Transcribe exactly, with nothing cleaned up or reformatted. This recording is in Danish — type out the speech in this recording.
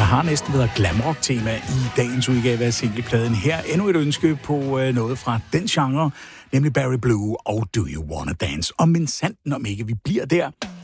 har næsten været glamrock-tema i dagens udgave af singlepladen. Her endnu et ønske på øh, noget fra den genre, nemlig Barry Blue og Do You Wanna Dance. Og men sandt om ikke vi bliver der,